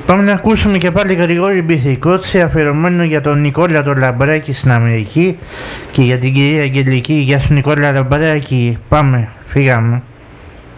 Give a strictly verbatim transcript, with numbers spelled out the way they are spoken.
Πάμε να ακούσουμε και πάλι Γρηγόρη Μπιθικότση, αφιερωμένο για τον Νικόλα τον Λαμπράκη στην Αμερική και για την κυρία Αγγελική. Γεια σου Νικόλα Λαμπράκη, πάμε, φύγαμε.